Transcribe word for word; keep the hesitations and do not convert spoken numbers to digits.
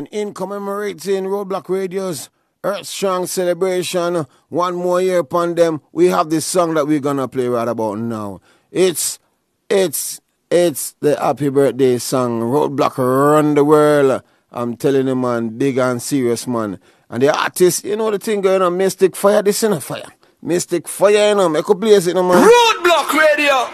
And in commemorating Roadblock Radio's Earth Strong celebration, one more year upon them, we have this song that we're gonna play right about now. It's, it's, it's the happy birthday song, Roadblock Run the World. I'm telling you, man, big and serious, man. And the artist, you know the thing going on, Mystic Fire, this is a fire. Mystic Fire, you know, make a place, you know, man. Roadblock Radio!